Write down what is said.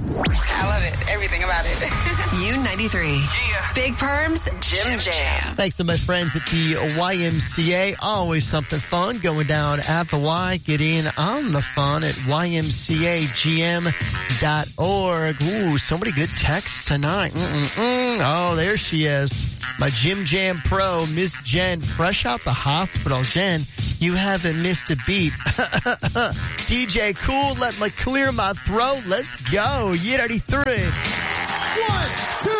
I love it. Everything about it. U93. Yeah. Big Perms, Jim Jam. Thanks to my friends at the YMCA. Always something fun going down at the Y. Get in on the fun at ymcagm.org. Ooh, so many good texts tonight. Oh, there she is. My Jim Jam pro, Miss Jen, fresh out the hospital. Jen, you haven't missed a beat. DJ Cool, let me clear my throat. Let's go. U93. 1, 2.